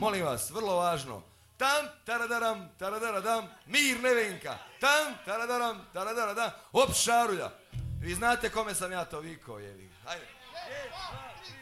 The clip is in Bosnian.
Molim vas, vrlo važno. Tam, taradaram, taradaradam, Mir Nevenka. Tam, taradaram, taradaradam, op Šarulja. Vi znate kome sam ja to vikao, jevi. Hajde.